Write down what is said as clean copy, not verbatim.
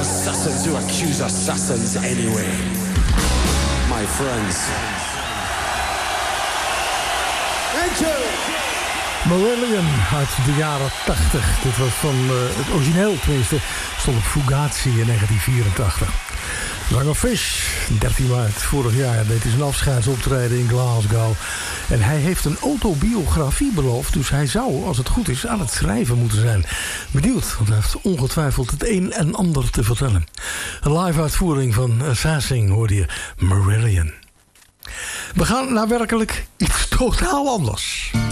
assassins who accuse assassins anyway. My friends. Thank you. Marillion uit de jaren 80. Dit was van het origineel, tenminste, stond op Fugazi in 1984. Zanger Fish, 13 maart vorig jaar deed hij zijn afscheidsoptreden in Glasgow. En hij heeft een autobiografie beloofd, dus hij zou, als het goed is, aan het schrijven moeten zijn. Benieuwd, want hij heeft ongetwijfeld het een en ander te vertellen. Een live uitvoering van Assassin hoorde je Marillion. We gaan naar werkelijk iets totaal anders.